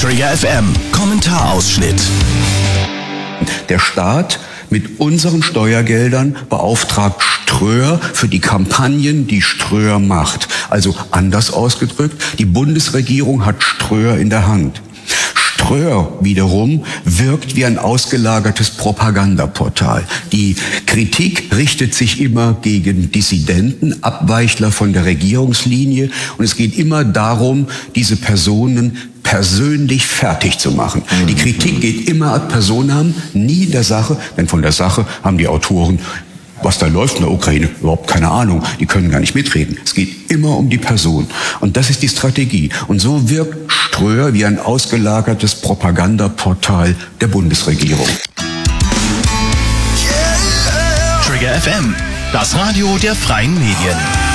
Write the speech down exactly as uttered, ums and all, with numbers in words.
Trigger F M, Kommentarausschnitt. Der Staat mit unseren Steuergeldern beauftragt Ströer für die Kampagnen, die Ströer macht. Also anders ausgedrückt, die Bundesregierung hat Ströer in der Hand. Ströer wiederum wirkt wie ein ausgelagertes Propagandaportal. Die Kritik richtet sich immer gegen Dissidenten, Abweichler von der Regierungslinie, und es geht immer darum, diese Personen persönlich fertig zu machen. Die Kritik geht immer ad personam, nie der Sache, denn von der Sache haben die Autoren, was da läuft in der Ukraine, überhaupt keine Ahnung. Die können gar nicht mitreden. Es geht immer um die Person. Und das ist die Strategie. Und so wirkt Ströer wie ein ausgelagertes Propagandaportal der Bundesregierung. Trigger F M, das Radio der freien Medien.